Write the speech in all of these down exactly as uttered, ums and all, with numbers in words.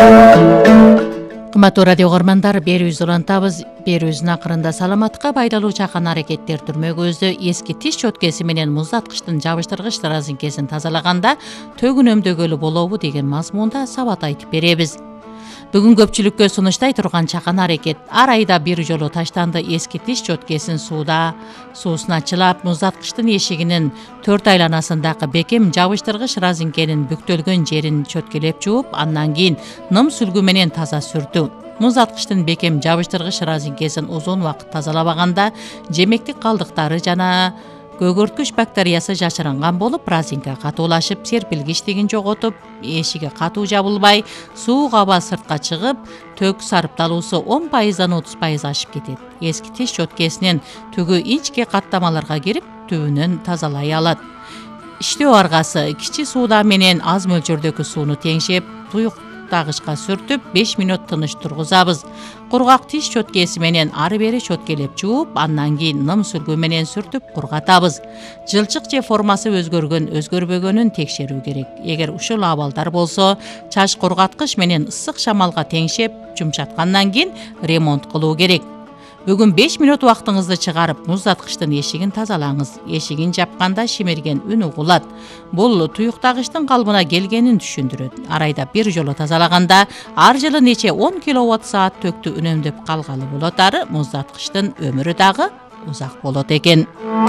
Кымбаттуу радио угармандар, берүүбүздү улантабыз. Берүүбүздүн акырында саламатка пайдалуу чакан аракеттер түрмөгүбүздү эски тиш чөткеси менен муздаткычтын жабыштыргыч разинкесин тазалаганда төгүн өмдөгөлү болобу деген мазмунда сабат айтып беребиз. Бүгүн көпчүлүккө сунуштай турган чакан аракет ар айда бир жолу таштанды эски тиш чөткесин сууда суусуна чылап, муздаткычтын эшигинин төрт айланасындагы бекем жабыштыргыч разинкенин бүктөлгөн жерин чөткөлөп жууп, андан кийин ным сүлгү менен таза сүртүү. Муздаткычтын бекем жабыштыргыч разинкесин узун убакыт тазалабаганда жемектик калдыктары жана көгөрткүч бактериясы жашырынган болуп, разинка катуулашып, серпилгичтигин жоготуп, эшиги катуу жабылбай, суук аба сыртка чыгып, төк сарыпталуусу он пайыздан отуз пайыз ашып кетет. Эски тиш чөткесинин түгү инчке каттамаларга кирип, түбүнөн тазалай алат. Иштөө аргасы кичи сууда менен аз мөлчөрдөгү сууну теңшеп, туюктагычка сүртүп, беш мүнөт тыныч тургузабыз. Кургак тиш чөткеси менен ары бери чөткөлөп жууп, андан кийин ным сүлгү менен сүртүп кургатабыз. Жылчык же формасы өзгөргөн, өзгөрбөгөнүн текшерүү керек. Эгер ушул абалдар болсо, чач кургаткыч менен ысык шамалга теңшеп, жумшаткандан кийин ремонт кылуу керек. Бүгүн беш мүнөт убактыңызды чыгарып, муздаткычтын эшигин тазалаңыз. Эшигин жапканда шимирген үн угулат. Бул туюктагычтын калыбына келгенин түшүндүрөт. Ар айда бир жолу тазалаганда ар жылы нече он киловатт саат төктү үнөмдөп калгалы болот. Ары муздаткычтын өмүрү дагы узак болот экен.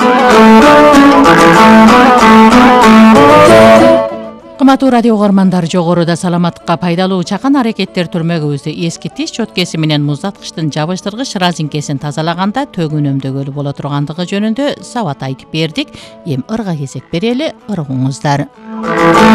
Кымбаттуу радио угармандар, жогоруда саламаттыкка пайдалуу чакан аракеттер түрмөгүбүздү эски тиш чөткеси менен муздаткычтын жабыштыргыч разинкесин тазалаганда төгүн өмдөгөлү боло тургандыгы жөнүндө сабат айтып бердик. Эми ырга кезек берели, ыргыңыздар.